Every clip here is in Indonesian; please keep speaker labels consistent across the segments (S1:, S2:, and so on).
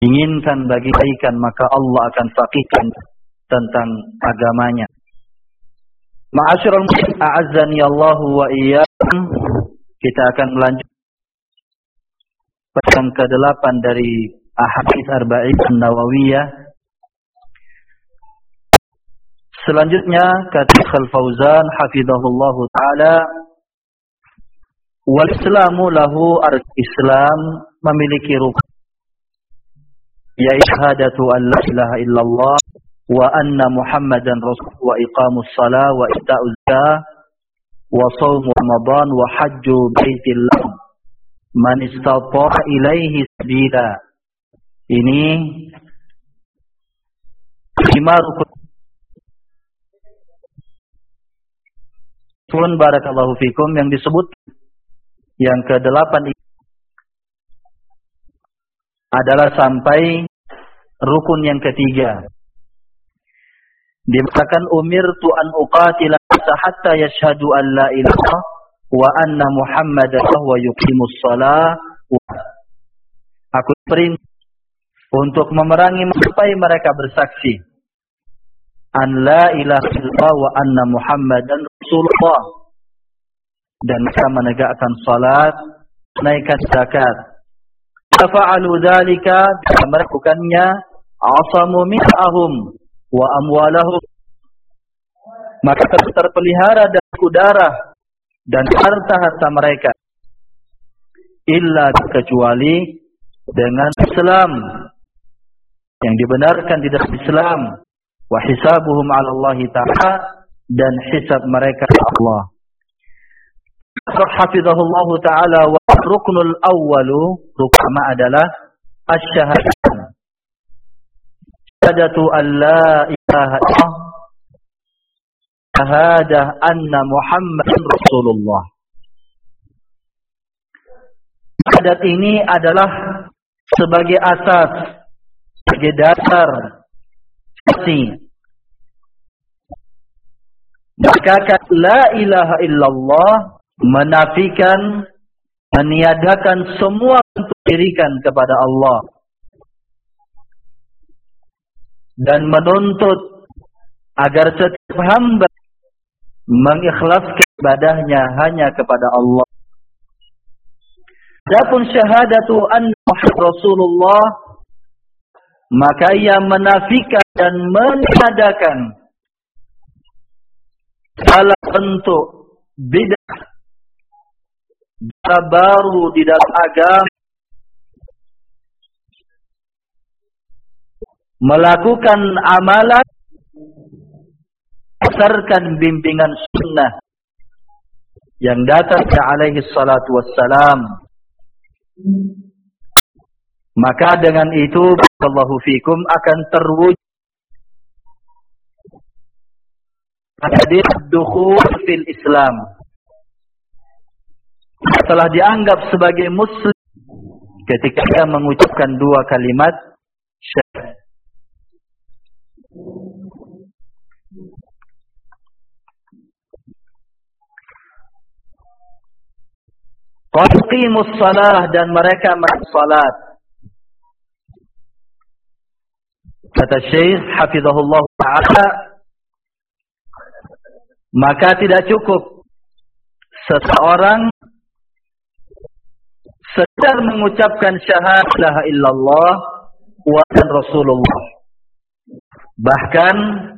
S1: inginkan bagi kebaikan, maka Allah akan faqihkan tentang agamanya. Ma'asyiral muslimin, a'azzani Allah wa iyyakum. Kita akan melanjutkan yang ke-8 dari Ahadits Arba'in An-Nawawiyah. Selanjutnya kata Syekh Fauzan hafizahullah taala, wal islamu lahu Islam memiliki rukun, yaitu syahadatu an la ilaha illallah wa anna Muhammadan rasul wa iqamus shalah wa ita'uz zakah wa shaum Ramadan wa hajju baitillah man istata'a ilaihi sabila. Ini 5 rukun. Barakallahu fikum yang disebut yang ke-8 adalah sampai rukun yang ketiga. Dikatakan umirtu an uqatila hatta yashhadu an la ilaha wa anna Muhammadan wa yuqimus shalah. Aku perintah untuk memerangi sampai mereka bersaksi an la ilaha illallah wa anna Muhammadan Rasulullah, dan mereka menegakkan salat, menaikkan zakat. Fa'alu dzalika, mereka melakukannya, asamu minhum wa amwalahum, maka terpelihara dari darah dan harta-harta mereka, illa kecuali dengan Islam, yang dibenarkan di dalam Islam, wa hisabuhum 'ala Allah ta'ala, dan hisab mereka Allah. Hafizahullah ta'ala, wa ruknul awwalu, rukma adalah asy-syahadah, syahadatu an la ilaha illallah, syahadah anna Muhammadan Rasulullah. Syahadat ini adalah sebagai asas, sebagai dasar, maka la ilaha illallah menafikan, meniadakan semua bentuk syirikan kepada Allah, dan menuntut agar setiap hamba mengikhlaskan ibadahnya hanya kepada Allah. Adapun syahadatu anna Muhammadan Rasulullah, maka ia menafikan dan meniadakan segala bentuk bid'ah baru di dalam agama, melakukan amalan berdasarkan bimbingan sunnah yang datang dari alaihi salatu wassalam. Maka dengan itu barakallahu fikum akan terwujud hadir dukhul fil Islam, setelah dianggap sebagai muslim ketika dia mengucapkan 2 kalimat syahadat. Qaqimus shalah, dan mereka salat. Kata Syekh hafizahullah ta'ala, maka tidak cukup seseorang sekedar mengucapkan syahadat la ilaha illallah wa Rasulullah, bahkan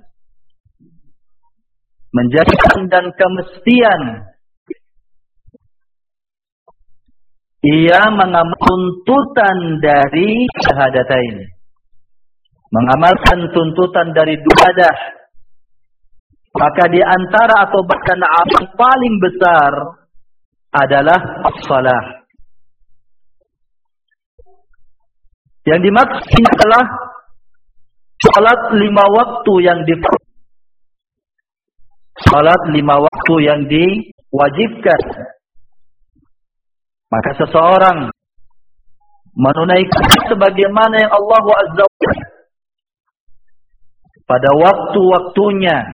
S1: menjadikan dan kemestian ia mengamalkan tuntutan dari syahadatain, mengamalkan tuntutan dari 2 ibadah. Maka di antara atau bahkan amal paling besar adalah as-salah. Yang dimaksud ini adalah salat 5 waktu yang salat 5 waktu yang diwajibkan. Maka seseorang menunaikan sebagaimana yang Allah Azza wa Jalla pada waktu-waktunya,